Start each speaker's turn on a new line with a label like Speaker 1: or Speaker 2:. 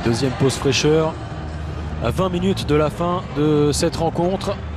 Speaker 1: Deuxième pause fraîcheur à 20 minutes de la fin de cette rencontre.